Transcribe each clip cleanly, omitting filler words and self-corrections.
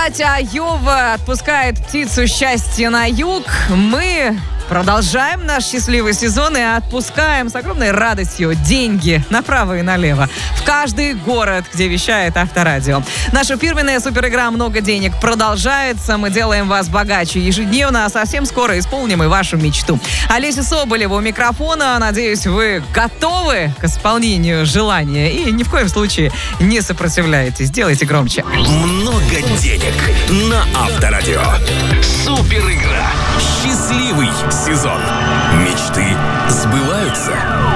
Катя Айова отпускает птицу счастья на юг. Мы продолжаем наш счастливый сезон и отпускаем с огромной радостью деньги направо и налево в каждый город, где вещает Авторадио. Наша фирменная суперигра «Много денег» продолжается. Мы делаем вас богаче ежедневно, а совсем скоро исполним и вашу мечту. Олеся Соболева у микрофона. Надеюсь, вы готовы к исполнению желания и ни в коем случае не сопротивляетесь. Делайте громче. Много денег на Авторадио. Суперигра. Счастливый сезон. Мечты сбываются.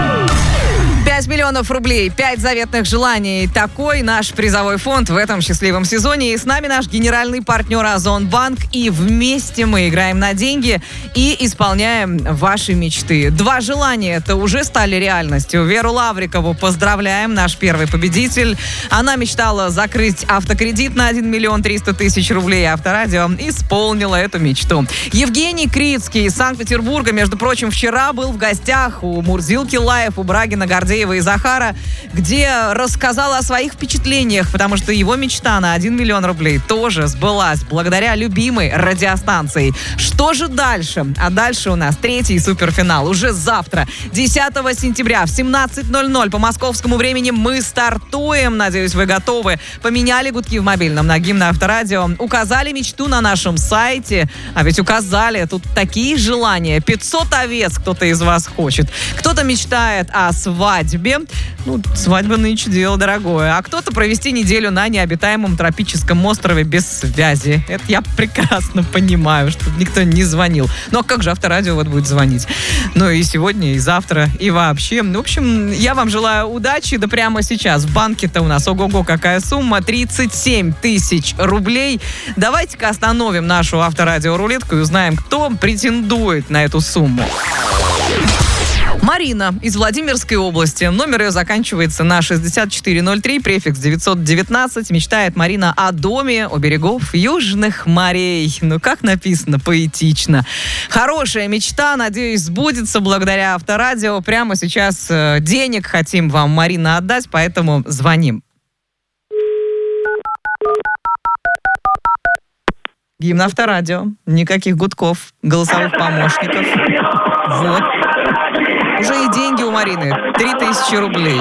5 миллионов рублей, 5 заветных желаний. Такой наш призовой фонд в этом счастливом сезоне. И с нами наш генеральный партнер Озонбанк. И вместе мы играем на деньги и исполняем ваши мечты. 2 желания это уже стали реальностью. Веру Лаврикову поздравляем, наш первый победитель. Она мечтала закрыть автокредит на 1 миллион 300 тысяч рублей. Авторадио исполнила эту мечту. Евгений Крицкий из Санкт-Петербурга, между прочим, вчера был в гостях у Мурзилки Лайф, у Брагина, Гордеева и Захара, где рассказал о своих впечатлениях, потому что его мечта на 1 миллион рублей тоже сбылась благодаря любимой радиостанции. Что же дальше? А дальше у нас 3-й суперфинал. Уже завтра, 10 сентября в 17:00 по московскому времени мы стартуем. Надеюсь, вы готовы. Поменяли гудки в мобильном на гимн Авторадио. Указали мечту на нашем сайте. А ведь указали. Тут такие желания. 500 овец кто-то из вас хочет. Кто-то мечтает о свадьбе. Ну, свадьба нынче дело дорогое. А кто-то провести неделю на необитаемом тропическом острове без связи. Это я прекрасно понимаю, что никто не звонил. Ну, а как же Авторадио вот будет звонить? Ну, и сегодня, и завтра, и вообще. В общем, я вам желаю удачи. Да прямо сейчас. В банке-то у нас, ого-го, какая сумма. 37 тысяч рублей. Давайте-ка остановим нашу Авторадио-рулетку и узнаем, кто претендует на эту сумму. Марина из Владимирской области. Номер ее заканчивается на 6403, префикс 919. Мечтает Марина о доме у берегов южных морей. Ну, как написано, поэтично. Хорошая мечта, надеюсь, сбудется благодаря Авторадио. Прямо сейчас денег хотим вам, Марина, отдать, поэтому звоним. Гимн Авторадио. Никаких гудков, голосовых помощников. Вот. Уже и деньги у Марины. 3000 рублей.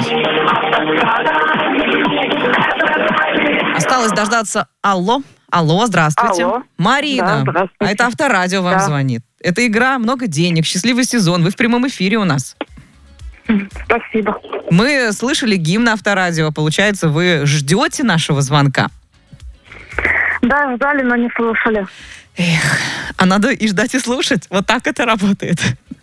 Осталось дождаться. Алло, здравствуйте. Алло. Марина, Да, здравствуйте. а это Авторадио вам звонит. Это игра «Много денег», счастливый сезон. Вы в прямом эфире у нас. Спасибо. Мы слышали гимн Авторадио. Получается, вы ждете нашего звонка? Да, ждали, но не слушали. Эх, а надо и ждать, и слушать. Вот так это работает.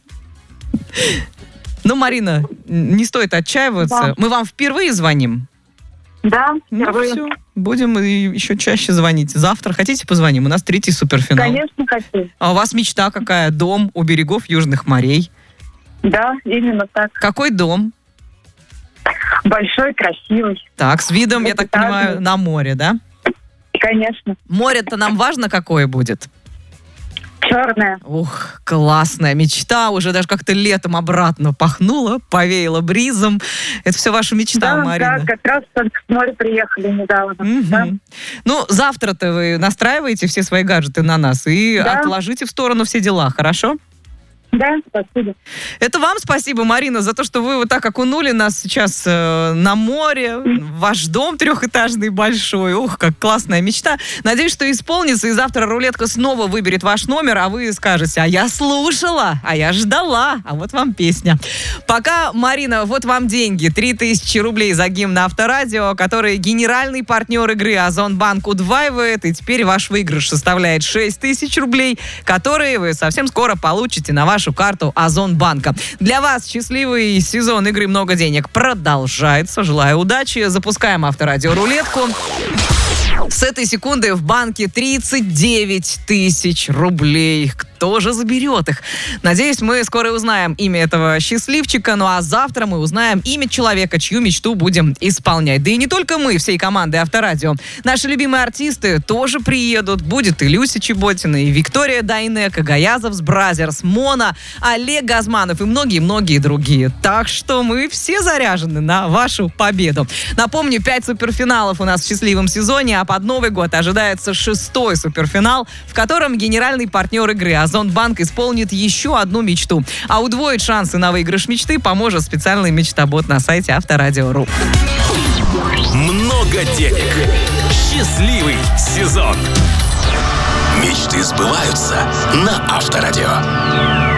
Ну, Марина, не стоит отчаиваться. Да. Мы вам впервые звоним. Да, Ну, впервые. все. Будем еще чаще звонить. Завтра хотите позвоним? У нас 3-й суперфинал. Конечно, хочу. А у вас мечта какая? Дом у берегов южных морей. Да, именно так. Какой дом? Большой, красивый. Так, с видом, я так понимаю, на море, да? Конечно. Море-то нам важно, какое будет? Черная. Ух, классная мечта. Уже даже как-то летом обратно пахнуло, повеяло бризом. Это все ваша мечта, Да, Марина. да, как раз только с моря приехали недавно. Мгм. Да? Ну, завтра-то вы настраиваете все свои гаджеты на нас и Да. отложите в сторону все дела, хорошо? Да, спасибо. Это вам спасибо, Марина, за то, что вы вот так окунули нас сейчас на море, в ваш дом трехэтажный большой. Ух, как классная мечта. Надеюсь, что исполнится, и завтра рулетка снова выберет ваш номер, а вы скажете: а я слушала, а я ждала, а вот вам песня. Пока, Марина, вот вам деньги. 3000 рублей за гимн Авторадио, который генеральный партнер игры Озонбанк удваивает, и теперь ваш выигрыш составляет 6000 рублей, которые вы совсем скоро получите на вашу карту Озонбанка. Для вас счастливый сезон игры «Много денег» продолжается. Желаю удачи. Запускаем Авторадио рулетку. С этой секунды в банке 39 тысяч рублей. кто же заберет их. Надеюсь, мы скоро узнаем имя этого счастливчика, ну а завтра мы узнаем имя человека, чью мечту будем исполнять. Да и не только мы, всей командой Авторадио. Наши любимые артисты тоже приедут. Будет и Люся Чеботина, и Виктория Дайнеко, Гаязов с Бразерс, Мона, Олег Газманов и многие-многие другие. Так что мы все заряжены на вашу победу. Напомню, 5 суперфиналов у нас в счастливом сезоне, а под Новый год ожидается 6-й суперфинал, в котором генеральный партнер игры Озонбанк исполнит еще одну мечту. А удвоить шансы на выигрыш мечты поможет специальный мечтобот на сайте Авторадио.ру. Много денег. Счастливый сезон. Мечты сбываются на Авторадио.